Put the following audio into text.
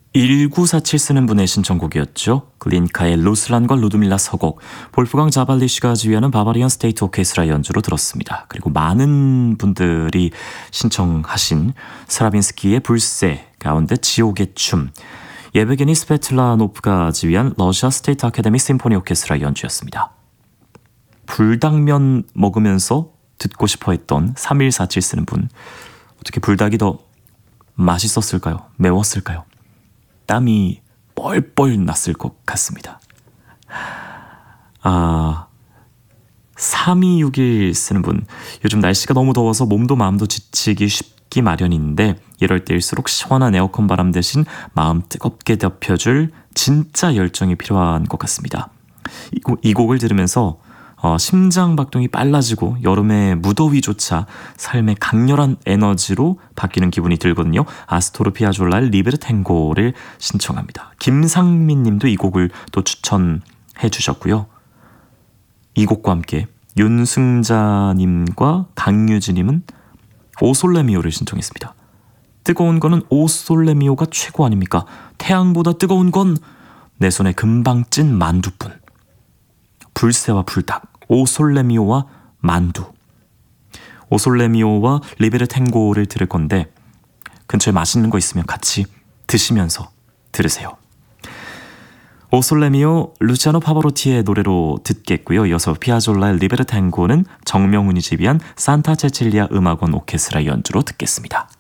1947 쓰는 분의 신청곡이었죠. 글린카의 루슬란과 루드밀라 서곡, 볼프강 자발리시가 지휘하는 바바리안 스테이트 오케스트라 연주로 들었습니다. 그리고 많은 분들이 신청하신 스트라빈스키의 불새 가운데 지옥의 춤, 예베게니 스페틀라노프가 지휘한 러시아 스테이트 아카데미 심포니 오케스트라 연주였습니다. 불닭면 먹으면서 듣고 싶어 했던 3147 쓰는 분, 어떻게 불닭이 더 맛있었을까요? 매웠을까요? 땀이 뻘뻘 났을 것 같습니다. 3261 쓰는 분, 요즘 날씨가 너무 더워서 몸도 마음도 지치기 쉽기 마련인데 이럴 때일수록 시원한 에어컨 바람 대신 마음 뜨겁게 덮여줄 진짜 열정이 필요한 것 같습니다. 이 곡을 들으면서 심장박동이 빨라지고 여름의 무더위조차 삶의 강렬한 에너지로 바뀌는 기분이 들거든요. 아스토르 피아졸라의 리베르 탱고를 신청합니다. 김상민 님도 이 곡을 또 추천해 주셨고요. 이 곡과 함께 윤승자 님과 강유진 님은 오솔레미오를 신청했습니다. 뜨거운 거는 오솔레미오가 최고 아닙니까? 태양보다 뜨거운 건 내 손에 금방 찐 만두뿐. 불새와 불닭, 오솔레미오와 만두. 오솔레미오와 리베르 탱고를 들을 건데 근처에 맛있는 거 있으면 같이 드시면서 들으세요. 오솔레미오 루치아노 파바로티의 노래로 듣겠고요. 이어서 피아졸라의 리베르 탱고는 정명훈이 지휘한 산타 체칠리아 음악원 오케스트라 연주로 듣겠습니다.